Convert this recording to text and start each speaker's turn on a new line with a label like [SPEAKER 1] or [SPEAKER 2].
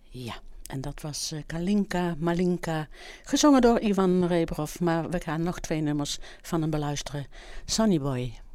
[SPEAKER 1] Ja, en dat was Kalinka Malinka, gezongen door Ivan Rebrov. Maar we gaan nog 2 nummers van hem beluisteren. Sonny Boy.